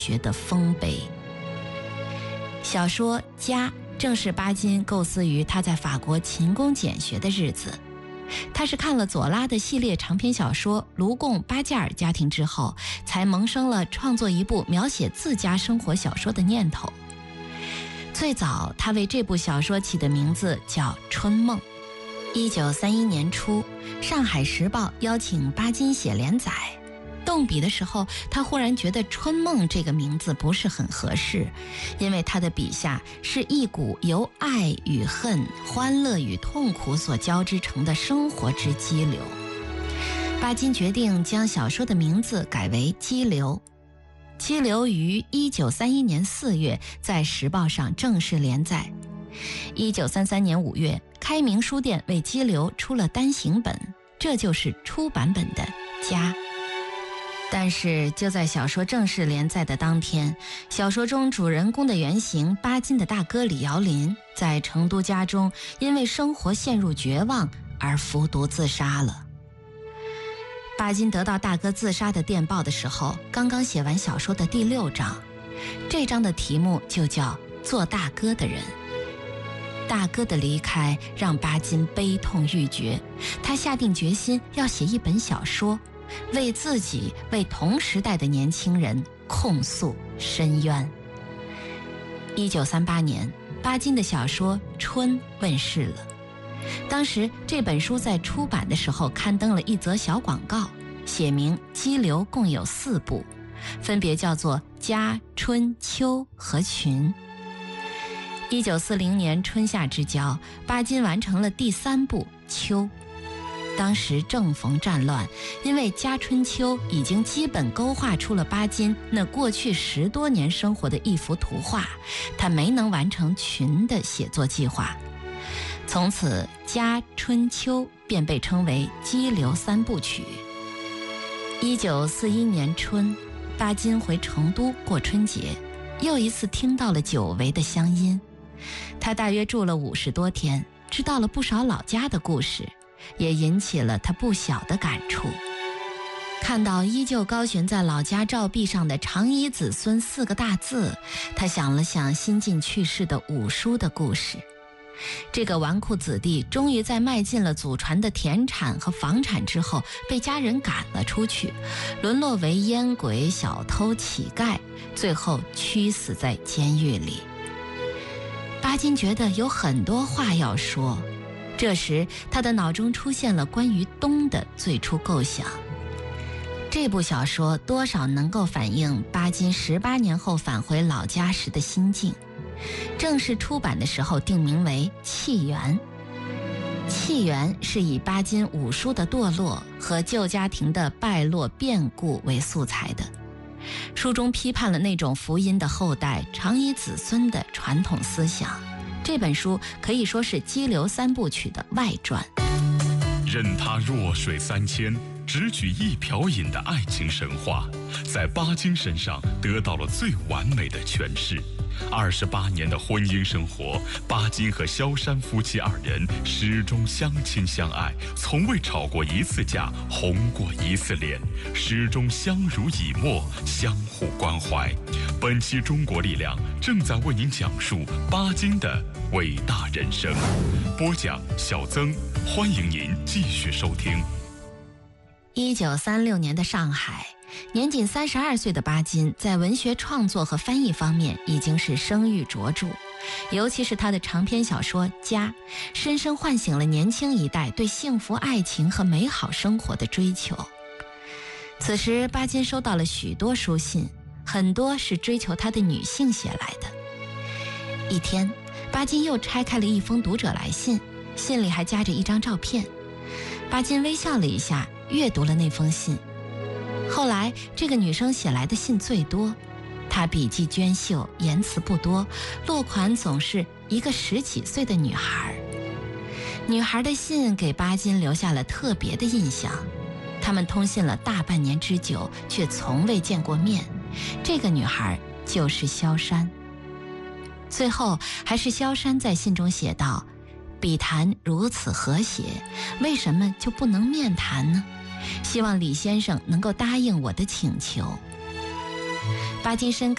学的丰碑。小说《家》正是巴金构思于他在法国勤工俭学的日子。他是看了左拉的系列长篇小说《卢贡巴加尔家庭》之后，才萌生了创作一部描写自家生活小说的念头。最早，他为这部小说起的名字叫《春梦》。1931年初，上海时报邀请巴金写连载。动笔的时候，他忽然觉得“春梦”这个名字不是很合适，因为他的笔下是一股由爱与恨、欢乐与痛苦所交织成的生活之激流。巴金决定将小说的名字改为《激流》。《激流》于1931年4月在时报上正式连载。1933年5月，开明书店为《激流》出了单行本，这就是初版本的《家》。但是就在小说正式连载的当天，小说中主人公的原型巴金的大哥李尧霖在成都家中因为生活陷入绝望而服毒自杀了。巴金得到大哥自杀的电报的时候，刚刚写完小说的第6章，这章的题目就叫《做大哥的人》。大哥的离开让巴金悲痛欲绝，他下定决心要写一本小说，为自己、为同时代的年轻人控诉申冤。1938年，巴金的小说《春》问世了。当时这本书在出版的时候刊登了一则小广告，写明《激流》共有4部，分别叫做《家》、《春》、《秋》和《群》。1940年春夏之交，巴金完成了第3部《秋》。当时正逢战乱，因为《家春秋》已经基本勾画出了巴金那过去10多年生活的一幅图画，他没能完成《群》的写作计划。从此，《家》、《春》、《秋》便被称为《激流3部曲》。1941年春，巴金回成都过春节，又一次听到了久违的乡音。他大约住了50多天，知道了不少老家的故事，也引起了他不小的感触。看到依旧高悬在老家照壁上的长衣子孙4个大字，他想了想新近去世的五叔的故事。这个纨绔子弟终于在卖尽了祖传的田产和房产之后，被家人赶了出去，沦落为烟鬼、小偷、乞丐，最后屈死在监狱里。巴金觉得有很多话要说，这时他的脑中出现了关于冬的最初构想。这部小说多少能够反映巴金18年后返回老家时的心境。正式出版的时候定名为《契缘》。契缘是以巴金五叔的堕落和旧家庭的败落变故为素材的。书中批判了那种福音的后代长衣子孙的传统思想。这本书可以说是《激流3部曲》的外传。 任他弱水3千，只取一瓢饮的爱情神话，在巴金身上得到了最完美的诠释。28年的婚姻生活，巴金和萧山夫妻2人始终相亲相爱，从未吵过一次架，红过一次脸，始终相濡以沫，相互关怀。本期中国力量正在为您讲述巴金的伟大人生。播讲小曾，欢迎您继续收听。 1936年的上海，年仅32岁的巴金在文学创作和翻译方面已经是声誉卓著，尤其是他的长篇小说《家》，深深唤醒了年轻一代对幸福爱情和美好生活的追求。此时巴金收到了许多书信，很多是追求他的女性写来的。一天，巴金又拆开了一封读者来信，信里还夹着一张照片。巴金微笑了一下，阅读了那封信。后来这个女生写来的信最多，她笔迹娟秀，言辞不多，落款总是一个10几岁的女孩。女孩的信给巴金留下了特别的印象。他们通信了大半年之久，却从未见过面。这个女孩就是萧山。最后还是萧山在信中写道：笔谈如此和谐，为什么就不能面谈呢？希望李先生能够答应我的请求。巴金深